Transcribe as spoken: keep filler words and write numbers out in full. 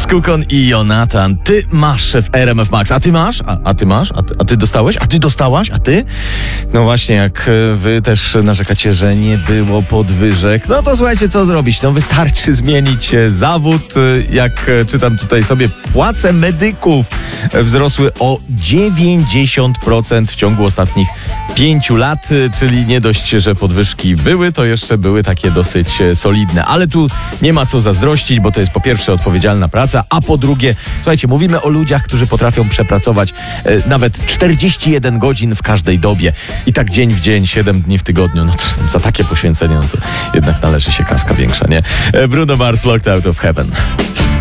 Kukon i Jonatan. Ty masz w R M F Max, a ty masz? A, a ty masz? A ty, a ty dostałeś? A ty dostałaś? A ty? No właśnie, jak wy też narzekacie, że nie było podwyżek, no to słuchajcie, co zrobić? No wystarczy zmienić zawód. Jak czytam tutaj sobie, płace medyków wzrosły o dziewięćdziesiąt procent w ciągu ostatnich pięciu lat, czyli nie dość, że podwyżki były, to jeszcze były takie dosyć solidne. Ale tu nie ma co zazdrościć, bo to jest po pierwsze odpowiedzialna praca, a po drugie, słuchajcie, mówimy o ludziach, którzy potrafią przepracować e, nawet czterdzieści jeden godzin w każdej dobie i tak dzień w dzień, siedem dni w tygodniu. No to, za takie poświęcenie, no to jednak należy się kaska większa, nie? Bruno Mars, Locked Out of Heaven.